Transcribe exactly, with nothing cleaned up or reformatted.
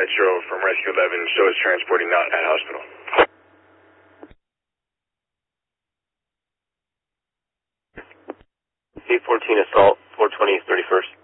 Nitro from Rescue eleven, show is transporting, not at hospital. C fourteen assault, four twenty, thirty-first.